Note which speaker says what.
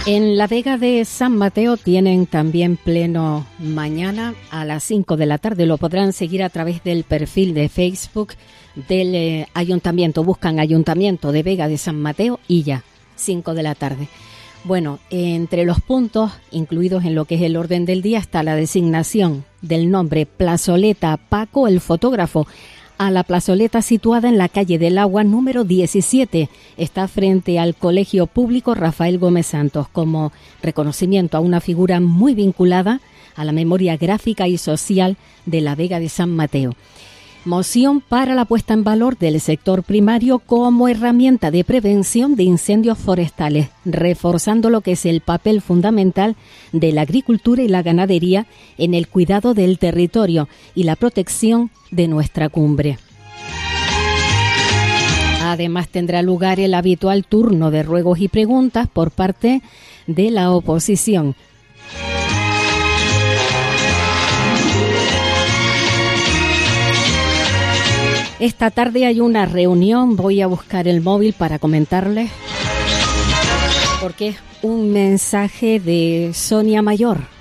Speaker 1: En la Vega de San Mateo tienen también pleno mañana a las 5 de la tarde. Lo podrán seguir a través del perfil de Facebook del Ayuntamiento. Buscan Ayuntamiento de Vega de San Mateo y ya, 5 de la tarde. Bueno, entre los puntos incluidos en lo que es el orden del día está la designación del nombre Plazoleta Paco el Fotógrafo a la plazoleta situada en la calle del Agua número 17. Está frente al Colegio Público Rafael Gómez Santos como reconocimiento a una figura muy vinculada a la memoria gráfica y social de la Vega de San Mateo. Moción para la puesta en valor del sector primario como herramienta de prevención de incendios forestales, reforzando lo que es el papel fundamental de la agricultura y la ganadería en el cuidado del territorio y la protección de nuestra cumbre. Además tendrá lugar el habitual turno de ruegos y preguntas por parte de la oposición. Esta tarde hay una reunión, voy a buscar el móvil para comentarles, porque es un mensaje de Sonia Mayor.